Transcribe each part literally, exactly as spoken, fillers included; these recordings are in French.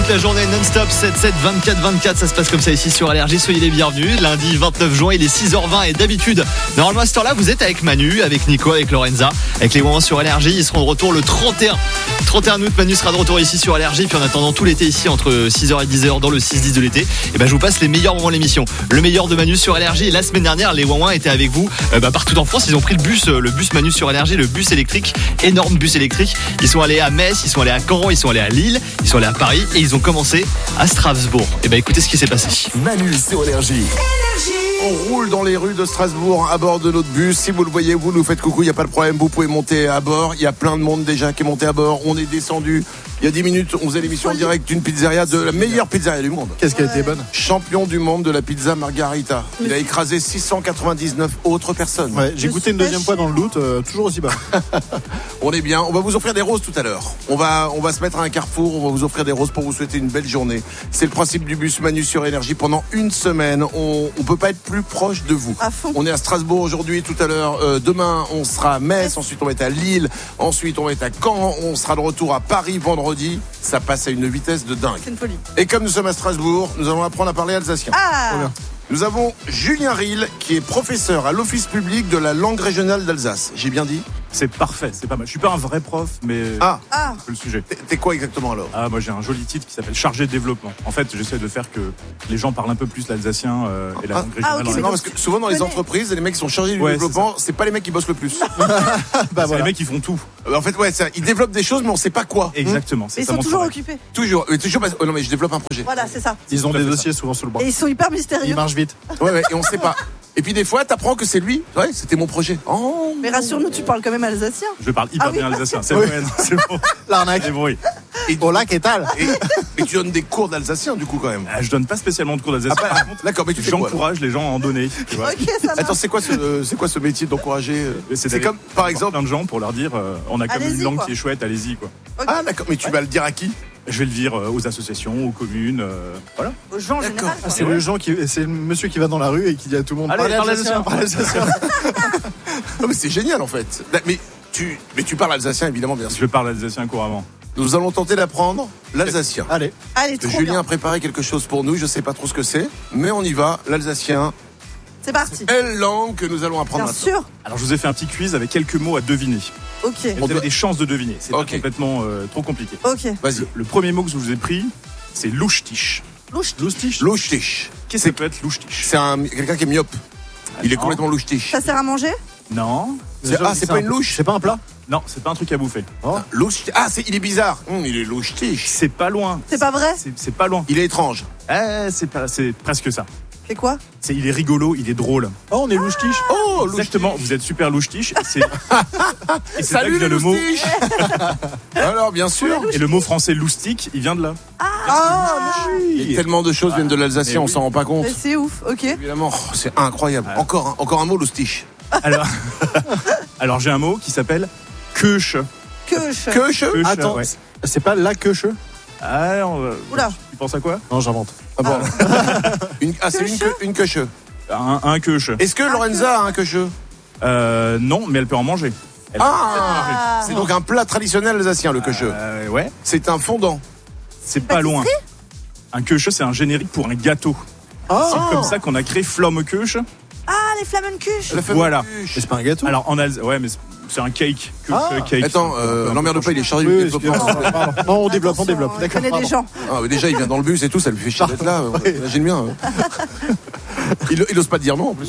toute la journée non-stop, sept sept vingt-quatre vingt-quatre, ça se passe comme ça ici sur Allergie, soyez les bienvenus. Lundi vingt-neuf juin, il est six heures vingt et d'habitude, normalement à cette heure-là, vous êtes avec Manu, avec Nico, avec Lorenza, avec les moments sur Allergie. Ils seront de retour le trente et un trente et un août. Manu sera de retour ici sur Allergie, puis en attendant tout l'été ici entre six heures et dix heures dans le six dix de l'été, et ben je vous passe les meilleurs moments de l'émission. Le meilleur de Manu sur Allergie. La semaine dernière, les Ouin étaient avec vous euh, bah, partout en France. Ils ont pris le bus, euh, le bus Manu sur Allergie, le bus électrique, énorme bus électrique. Ils sont allés à Metz, ils sont allés à Caen, ils sont allés à Lille, ils sont allés à Paris et ils ont commencé à Strasbourg. Et ben écoutez ce qui s'est passé. Manu sur Allergie. On roule dans les rues de Strasbourg à bord de notre bus. Si vous le voyez, vous nous faites coucou, il n'y a pas de problème, vous pouvez monter à bord. Il y a plein de monde déjà qui est monté à bord. On est descendu. Il y a dix minutes, on faisait l'émission en direct d'une pizzeria, de la meilleure pizzeria du monde. Qu'est-ce qu'elle était bonne? Champion du monde de la pizza Margarita. Il a écrasé six cent quatre-vingt-dix-neuf autres personnes. Ouais, j'ai goûté une deuxième fois dans le doute, euh, toujours aussi bas. On est bien. On va vous offrir des roses tout à l'heure. On va, on va se mettre à un carrefour. On va vous offrir des roses pour vous souhaiter une belle journée. C'est le principe du bus Manu sur Énergie. Pendant une semaine, on, on peut pas être plus proche de vous. À fond. On est à Strasbourg aujourd'hui, tout à l'heure. Euh, demain, on sera à Metz. Ensuite, on va être à Lille. Ensuite, on va être à Caen. On sera de retour à Paris vendredi. Ça passe à une vitesse de dingue. C'est une folie. Et comme nous sommes à Strasbourg, nous allons apprendre à parler alsacien. Ah. Nous avons Julien Ril, qui est professeur à l'Office public de la langue régionale d'Alsace. J'ai bien dit? C'est parfait, c'est pas mal. Je suis pas un vrai prof, mais Ah, Ah. c'est le sujet. t'es- t'es quoi exactement alors? Ah, moi j'ai un joli titre qui s'appelle chargé de développement. En fait, j'essaie de faire que les gens parlent un peu plus l'alsacien euh, et la Ah. langue Ah, régionale. ok, dans mais la- Non, donc, parce que souvent dans les connais. entreprises, les mecs qui sont chargés du Ouais, développement, c'est pas les mecs qui bossent le plus. Bah c'est voilà. les mecs qui font tout. En fait, ouais, ça, ils développent des choses, mais on sait pas quoi. Exactement. C'est Mais ils ça sont mon toujours travail. occupés. Toujours, mais toujours. parce- oh non, mais je développe un projet. Voilà, c'est ça. Ils ont Tout à des fait dossiers souvent sous le bras. Et ils sont hyper Ils mystérieux. marchent vite. Ouais, ouais, et on sait pas. Et puis des fois, t'apprends que c'est lui. Ouais, c'était mon projet. Oh. Mais rassure-nous, tu parles quand même alsacien. Je parle hyper Ah oui. bien alsacien. C'est Oui. vrai, non, c'est bon. L'arnaque. C'est bon, oui. Et, Hola, qu'est-ce et, et tu donnes des cours d'alsacien du coup quand même. Ah, je donne pas spécialement de cours d'alsacien. Ah, bah, Par contre, d'accord, mais tu fais quoi alors? j'encourage les gens à en donner. Tu vois. Ok, ça Attends, marche. c'est quoi ce, c'est quoi ce métier d'encourager euh, C'est d'aller comme, par voir exemple. plein de gens pour leur dire euh, on a comme Allez-y, une langue quoi. qui est chouette, allez-y quoi. Ok. Ah d'accord, mais tu vas le dire à qui? Je vais le dire euh, aux associations, aux communes, euh, voilà. Aux gens en D'accord. général. quoi. C'est le gens qui, c'est le monsieur qui va dans la rue et qui dit à tout le monde Allez, parlez parlez alsacien, parlez alsacien. Non mais c'est génial en fait. Mais tu, mais tu parles alsacien évidemment bien sûr. Je parle alsacien couramment. Nous allons tenter d'apprendre l'alsacien. Allez, Allez, trop Julien bien. a préparé quelque chose pour nous, je sais pas trop ce que c'est, mais on y va. L'alsacien, C'est parti. quelle langue que nous allons apprendre Bien maintenant? sûr. Alors je vous ai fait un petit quiz avec quelques mots à deviner. Ok. Et vous avez doit- des chances de deviner. C'est Ok. pas complètement euh, trop compliqué. Ok. Vas-y. Le premier mot que je vous ai pris, c'est louche-tiche. Louche. loustiche. Louche-tiche. Qu'est-ce que ça peut être louche-tiche? C'est un, quelqu'un qui est myope. Il est non. complètement louche-tiche. Ça sert à manger? Non. C'est- ah, c'est pas une louche? C'est pas un plat? Non, c'est pas un truc à bouffer. Louche. Ah, c'est, il est bizarre. Hum, il est louche-tiche. C'est pas loin. C'est pas vrai? C'est c'est pas loin. Il est étrange. Eh, c'est pas, c'est presque ça. C'est quoi? C'est, il est rigolo, il est drôle. Oh, on est loustiche. Oh, Exactement. Vous êtes super louche-tiche. Et c'est, et c'est là que Salut vient les le mot. loustiches. Alors, bien sûr. Et le mot français loustique, il vient de là. Ah, Il y a tellement de choses viennent de l'Alsacien, mais on oui. s'en rend pas compte. mais c'est ouf. Ok. Évidemment, oh, c'est incroyable. Encore, un, encore un mot, loustiche. Alors, alors j'ai un mot qui s'appelle queuche. Queuche. Que che Queuche, Attends, ouais. c'est pas la queuche? Ah, on va- Oula. Tu penses à quoi? Non, j'invente. Ah bon. Une, ah, c'est une, Queuche. que- une queuche. Un, un queuche. Est-ce que Lorenza a un queuche? Euh, non, mais elle peut en manger. Elle peut en Ah, Ah. c'est donc un plat traditionnel alsacien, le queuche. Euh, ouais, C'est un fondant. c'est pas loin. Un queuche, c'est un générique pour un gâteau. Ah, C'est comme ça qu'on a créé Flamme queuche. Ah, les flammenkuche. La fameuse Voilà. queuche. mais c'est pas un gâteau. Alors en Alsace, ouais, mais c'est- c'est un cake. Queuche, Ah. cake. Attends, euh, n'emmerde pas, il est chargé Oui, du oui, développement. excusez-moi, pardon. Non, on développe, on Attention, développe. On D'accord, connaît des pardon. gens. Ah, mais déjà, il vient dans le bus et tout, ça lui fait chier d'être là. Oui. Imagine bien. Il, il ose pas te dire non en plus.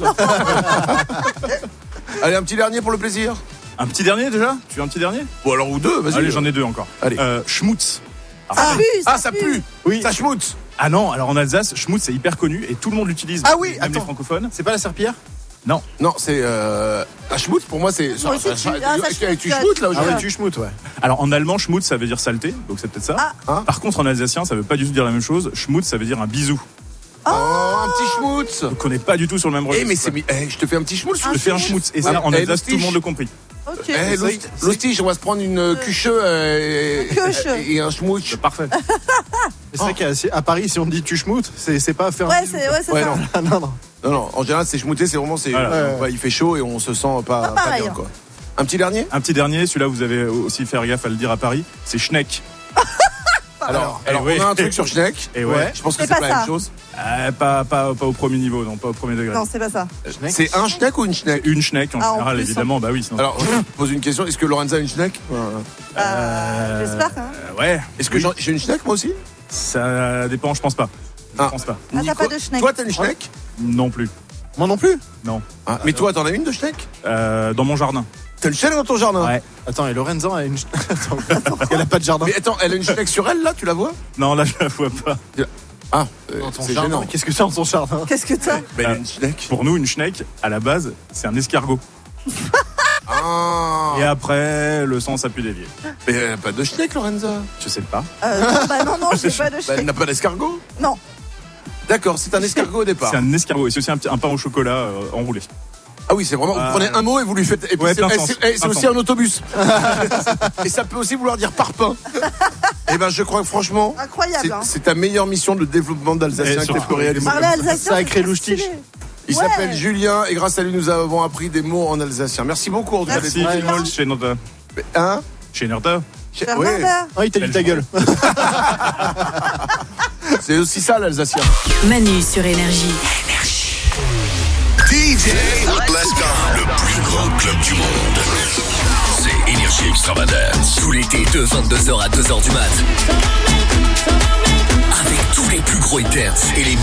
Allez, un petit dernier pour le plaisir. Un petit dernier déjà? Tu veux un petit dernier? Bon, alors, ou deux, vas-y. Allez, j'en ai deux encore. Allez. Euh, schmutz. Ah, oui, Ah, ça pue. Oui. Ça schmutz. Ah non, alors en Alsace, schmutz c'est hyper connu et tout le monde l'utilise. Ah oui, même les attends. francophones. C'est pas la serpillière? Non. Non, c'est. Euh, un schmutz, pour moi, c'est. Moi aussi, ça- tu- ça- ah, ça tu- schmutz, tu ça- schmutz là Ah aujourd'hui. ouais, tu schmoutes, ouais. Alors en allemand, schmutz ça veut dire saleté, donc c'est peut-être ça. Ah. Hein Par contre en alsacien, ça veut pas du tout dire la même chose. Schmutz ça veut dire un bisou. Oh, un petit schmutz. Donc on n'est pas du tout sur le même Eh, registre. mais c'est. mi- Eh, je te fais un petit schmutz. Je te fais un schmutz. Et ça, Ouais. en Eh, Alsace, tout le loustiche. monde le compris. Ok. Eh, c'est- l'host- c'est- l'hostige, on va se prendre une queuche euh, Queuche. et, et un schmutz. C'est parfait. Mais c'est vrai qu'à à Paris, si on dit tu schmoutes, c'est c'est pas faire un Ouais, bisou. c'est ouais, c'est Ouais, ça. non. Ah, non, non. Non, non, en général, c'est schmouté, c'est vraiment. c'est Voilà. euh, ouais, il fait chaud et on se sent pas, Pas pas pareil, bien, hein. quoi. Un petit dernier. Un petit dernier, celui-là vous avez aussi faire gaffe à le dire à Paris, c'est schneck. Alors, Eh alors oui. on a un truc sur Schneck. Et ouais. Je pense que C'est c'est pas pas la ça. même chose. Euh, pas, pas, pas au premier niveau, non, pas au premier degré. Non, c'est pas ça. C'est un Schneck ou une Schneck? Une schneck en Ah, en général, plus, évidemment, bah oui. Sinon... Alors, je pose une question. Est-ce que Lorenza a une Schneck? Euh, J'espère. Hein. Euh, ouais. Est-ce que Oui. j'en- j'ai une Schneck moi aussi? Ça dépend, je pense pas. Je Ah. pense pas. Ah, t'as Nico, pas de Schneck. Toi, t'as une Schneck? Non plus. Moi non plus. Non. Ah, mais toi, t'en as une de Schneck? Euh, dans mon jardin. T'as une Schneck dans ton jardin? Ouais. Attends, et Lorenza a une. Attends, elle a pas de jardin. Mais attends, elle a une Schneck sur elle là, tu la vois? Non, là, je la vois pas. Ah, euh, Dans ton c'est jardin. gênant. Qu'est-ce que c'est dans ton jardin? Qu'est-ce que t'as? Mais elle a Ah. une Schneck. Pour nous, une schneck, à la base, c'est un escargot. Ah. Et après, le sens a pu dévier. Mais elle a pas de Schneck, Lorenza. Je sais pas. euh, Non, bah non, non, j'ai pas de Bah, elle Schneck. n'a pas d'escargot. Non. D'accord, c'est un escargot au départ. C'est un escargot. Et c'est aussi un, petit- un pain au chocolat euh, enroulé. Ah oui, c'est vraiment. Ah. Vous prenez un mot et vous lui faites. Et puis Ouais, c'est plein eh, sens. c'est- eh, c'est Plein aussi sens. un autobus. Et ça peut aussi vouloir dire parpaing. Et ben, je crois que franchement, Incroyable. c'est Hein. c'est ta meilleure mission de développement Et d'Alsacien que tu surtout, peux réaliser. Parler alsacien. Ça a c'est créé très louche-tiche. stylé. Il Ouais. s'appelle Julien et grâce à lui, nous avons appris des mots en alsacien. Merci beaucoup. En tout cas, Merci, d'être- Vimol, chez notre. Hein Chez notre. Fernanda. Ouais, Ah, il t'a dit ta gueule. c'est aussi ça l'alsacien. Manu sur Énergie. D J, let's go. Le plus grand club du monde. C'est Énergie Extravagance. Tout l'été de vingt-deux heures à deux heures du mat. Avec tous les plus gros hit dance et les